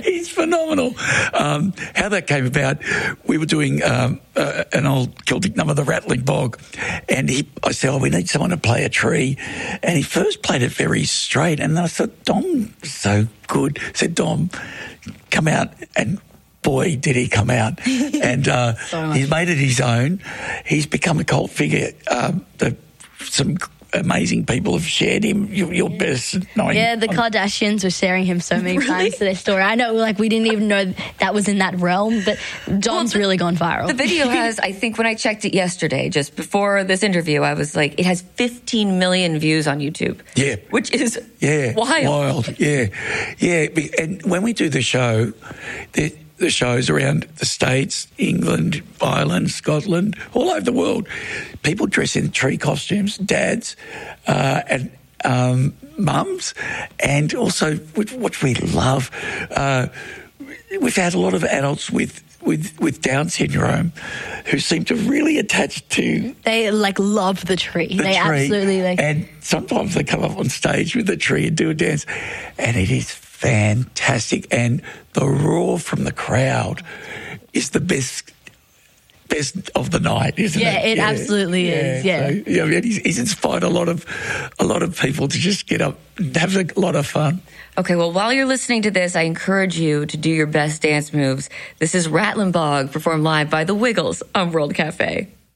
He's phenomenal. How that came about, we were doing an old Celtic number, The Rattling Bog, and I said, we need someone to play a tree. And he first played it very straight, and I thought, Dom is so good. I said, Dom, come out, and boy, did he come out. And he's made it his own. He's become a cult figure. Some amazing people have shared him. You're best knowing. Yeah, the Kardashians were sharing him so many times to their story. I know, we didn't even know that was in that realm, but Dom's really gone viral. The video has, I think when I checked it yesterday, just before this interview, I was like, it has 15 million views on YouTube. Yeah. Which is wild. Yeah. And when we do the show, the shows around the States, England, Ireland, Scotland, all over the world, people dress in tree costumes, dads and mums, and also, which we love, we've had a lot of adults with Down syndrome who seem to really attach to... They, love the tree. They absolutely... And sometimes they come up on stage with the tree and do a dance, and it is fantastic, and the roar from the crowd is the best of the night, isn't it? Yeah, it absolutely is. Yeah, so, he's inspired a lot of people to just get up and have a lot of fun. Okay, well, while you're listening to this, I encourage you to do your best dance moves. This is Rattling Bog, performed live by The Wiggles on World Cafe.